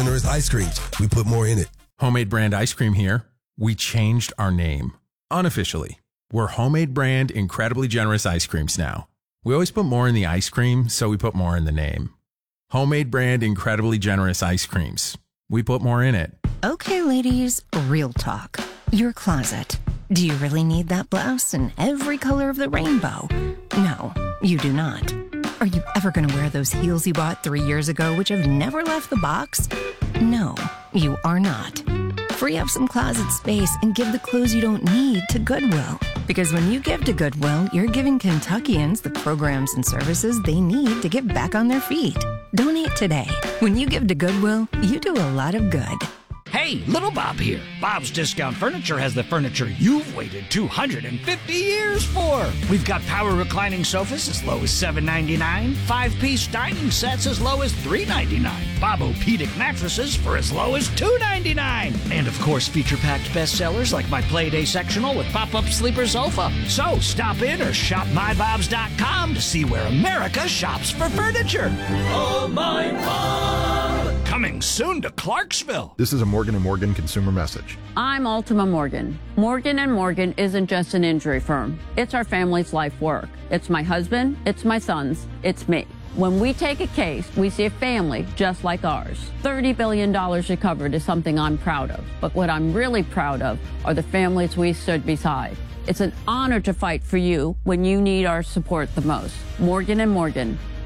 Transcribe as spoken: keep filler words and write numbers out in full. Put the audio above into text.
generous ice creams. We put more in it. Homemade brand ice cream here. We changed our name. Unofficially. We're Homemade brand incredibly generous ice creams now. We always put more in the ice cream, so we put more in the name. Homemade brand incredibly generous ice creams. We put more in it. Okay, ladies, real talk. Your closet. Do you really need that blouse in every color of the rainbow? No, you do not. Are you ever going to wear those heels you bought three years ago which have never left the box? No, you are not. Free up some closet space and give the clothes you don't need to Goodwill. Because when you give to Goodwill, you're giving Kentuckians the programs and services they need to get back on their feet. Donate today. When you give to Goodwill, you do a lot of good. Hey, Little Bob here. Bob's Discount Furniture has the furniture you've waited two hundred fifty years for. We've got power reclining sofas as low as seven ninety-nine, five-piece dining sets as low as three ninety-nine, Bob-O-Pedic mattresses for as low as two ninety-nine, and of course feature-packed bestsellers like my Playday sectional with pop-up sleeper sofa. So stop in or shop my bobs dot com to see where America shops for furniture. Oh, my Bob! Coming soon to Clarksville. This is a Morgan and Morgan consumer message. I'm Ultima Morgan. Morgan and Morgan isn't just an injury firm. It's our family's life work. It's my husband, it's my sons, it's me. When we take a case, we see a family just like ours. thirty billion dollars recovered is something I'm proud of. But what I'm really proud of are the families we stood beside. It's an honor to fight for you when you need our support the most. Morgan and Morgan,